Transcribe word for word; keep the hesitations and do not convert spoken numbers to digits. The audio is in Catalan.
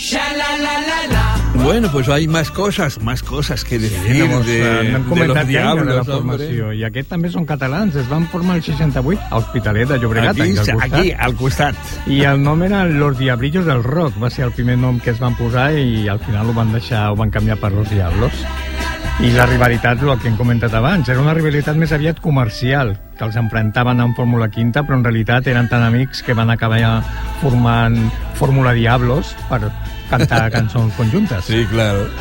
Bueno, pues hay más cosas, más cosas que decir Sí, no, de, n'hem de comentat los diablos, de la hombre. formació. I aquests també són catalans, es van formar el seixanta-vuit a Hospitalet de Llobregat. Aquí, al costat. aquí, al costat. I el nom era Los Diablillos del Rock, va ser el primer nom que es van posar i al final ho van deixar, ho van canviar per Los Diablos. I la rivalitat, el que hem comentat abans, era una rivalitat més aviat comercial, que els enfrontaven en Fórmula Quinta, però en realitat eren tan amics que van acabar formant Fórmula Diablos per cantar cançons conjuntes. Sí, claro.